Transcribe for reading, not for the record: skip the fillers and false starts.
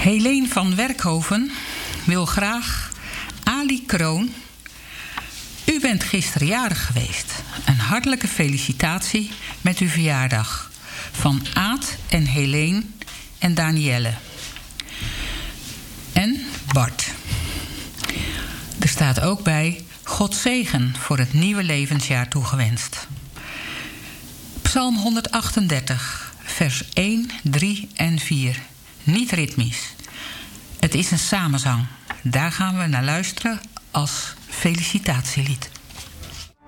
Helene van Werkhoven wil graag Ali Kroon. U bent gisteren jarig geweest. Een hartelijke felicitatie met uw verjaardag. Van Aad en Helene en Danielle. En Bart. Er staat ook bij God zegen voor het nieuwe levensjaar toegewenst. Psalm 138, vers 1, 3 en 4. Niet ritmisch. Het is een samenzang. Daar gaan we naar luisteren als felicitatielied.